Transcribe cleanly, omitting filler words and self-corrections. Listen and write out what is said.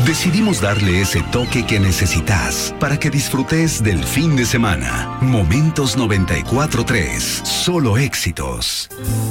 decidimos darle ese toque que necesitas para que disfrutes del fin de semana. Momentos 94.3, solo éxitos.